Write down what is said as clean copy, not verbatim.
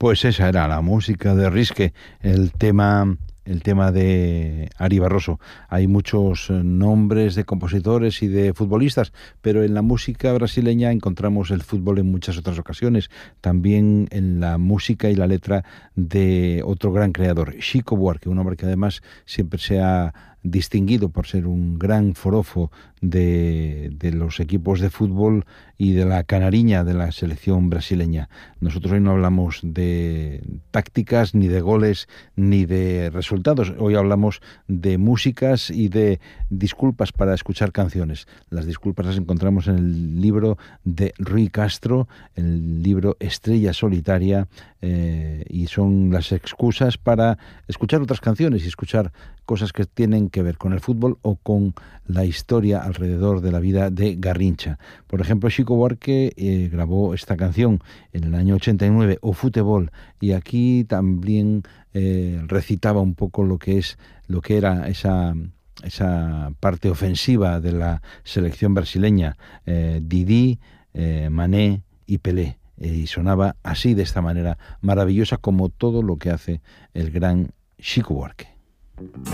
Pues esa era la música de Risque, el tema de Ari Barroso. Hay muchos nombres de compositores y de futbolistas, pero en la música brasileña encontramos el fútbol en muchas otras ocasiones, también en la música y la letra de otro gran creador, Chico Buarque, un hombre que además siempre se ha distinguido por ser un gran forofo de los equipos de fútbol y de la canariña de la selección brasileña. Nosotros hoy no hablamos de tácticas, ni de goles, ni de resultados. Hoy hablamos de músicas y de disculpas para escuchar canciones. Las disculpas las encontramos en el libro de Rui Castro, el libro Estrella Solitaria, y son las excusas para escuchar otras canciones y escuchar cosas que tienen que ver con el fútbol o con la historia alrededor de la vida de Garrincha. Por ejemplo, Chico Buarque grabó esta canción en el año 89, O Futebol, y aquí también recitaba un poco lo que era esa parte ofensiva de la selección brasileña, Didi, Mané y Pelé. Y sonaba así, de esta manera maravillosa, como todo lo que hace el gran Chico Buarque.